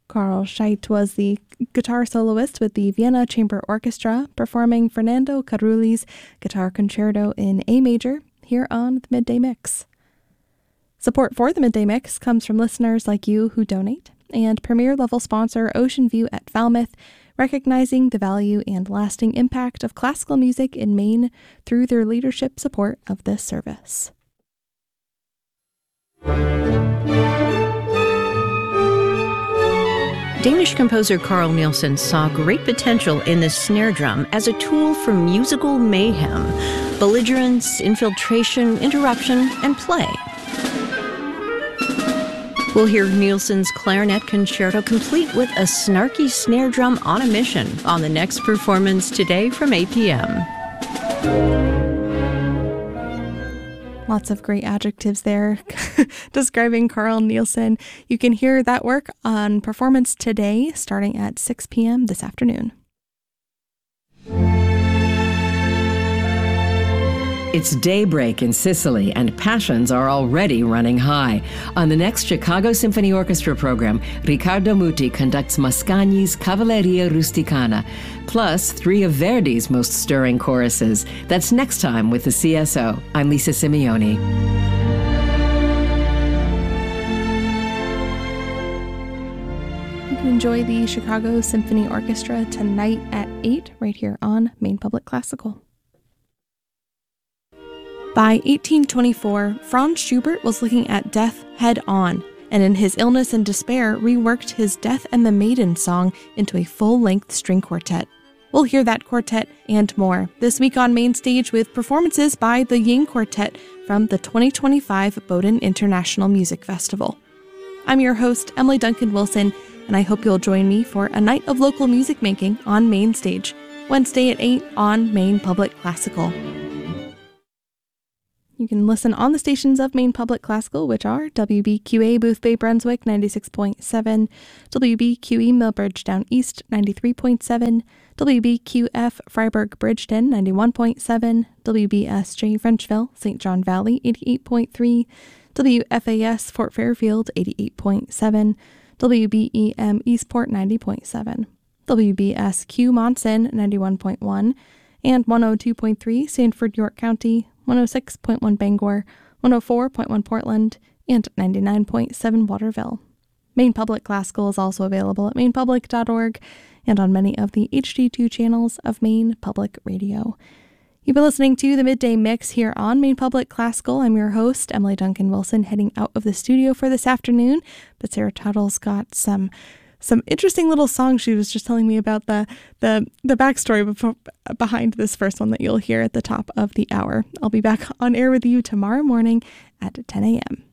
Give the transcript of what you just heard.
Carl Scheidt was the guitar soloist with the Vienna Chamber Orchestra, performing Fernando Carulli's Guitar Concerto in A major here on the Midday Mix. Support for the Midday Mix comes from listeners like you who donate, and premier-level sponsor Ocean View at Falmouth, recognizing the value and lasting impact of classical music in Maine through their leadership support of this service. Danish composer Carl Nielsen saw great potential in the snare drum as a tool for musical mayhem, belligerence, infiltration, interruption, and play. We'll hear Nielsen's clarinet concerto complete with a snarky snare drum on a mission on the next performance today from 8 p.m. Lots of great adjectives there describing Carl Nielsen. You can hear that work on performance today starting at 6 p.m. this afternoon. It's daybreak in Sicily, and passions are already running high. On the next Chicago Symphony Orchestra program, Riccardo Muti conducts Mascagni's Cavalleria Rusticana, plus 3 of Verdi's most stirring choruses. That's next time with the CSO. I'm Lisa Simeone. You can enjoy the Chicago Symphony Orchestra tonight at 8 right here on Maine Public Classical. By 1824, Franz Schubert was looking at death head-on, and in his illness and despair, reworked his Death and the Maiden song into a full-length string quartet. We'll hear that quartet and more this week on Main Stage with performances by the Ying Quartet from the 2025 Bowdoin International Music Festival. I'm your host, Emily Duncan Wilson, and I hope you'll join me for a night of local music making on Main Stage, Wednesday at 8 on Maine Public Classical. You can listen on the stations of Maine Public Classical, which are WBQA Boothbay Brunswick 96.7, WBQE Millbridge Down East 93.7, WBQF Freiburg Bridgeton 91.7, WBSJ Frenchville St. John Valley 88.3, WFAS Fort Fairfield 88.7, WBEM Eastport 90.7, WBSQ Monson 91.1, and 102.3 Sanford York County, 106.1 Bangor, 104.1 Portland, and 99.7 Waterville. Maine Public Classical is also available at mainepublic.org and on many of the HD2 channels of Maine Public Radio. You've been listening to the Midday Mix here on Maine Public Classical. I'm your host, Emily Duncan Wilson, heading out of the studio for this afternoon, but Sarah Tuttle's got some interesting little songs. She was just telling me about the backstory behind this first one that you'll hear at the top of the hour. I'll be back on air with you tomorrow morning at 10 a.m.